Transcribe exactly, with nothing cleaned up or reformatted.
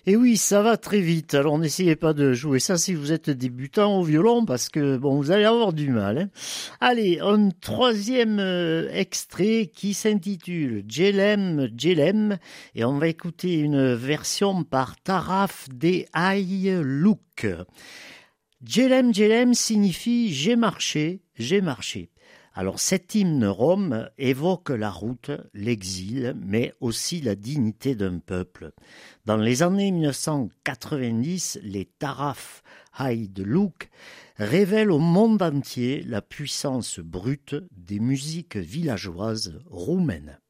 Et oui, ça va très vite. Alors n'essayez pas de jouer ça si vous êtes débutant au violon parce que bon, vous allez avoir du mal. Hein. Allez, un troisième euh, extrait qui s'intitule Jelem Jelem et on va écouter une version par Taraf Dey Louk. Jelem Jelem signifie j'ai marché, j'ai marché. Alors cet hymne rom évoque la route, l'exil, mais aussi la dignité d'un peuple. Dans les années mille neuf cent quatre-vingt-dix, les Taraf Haïd-Louk révèlent au monde entier la puissance brute des musiques villageoises roumaines.